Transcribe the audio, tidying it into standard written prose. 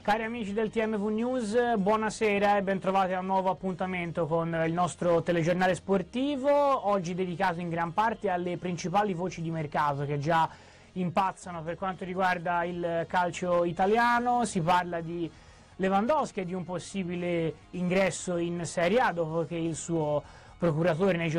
Cari amici del TMV News, buonasera e bentrovati a un nuovo appuntamento con il nostro telegiornale sportivo, oggi dedicato in gran parte alle principali voci di mercato che già impazzano per quanto riguarda il calcio italiano. Si parla di Lewandowski e di un possibile ingresso in Serie A dopo che il suo procuratore nei giorni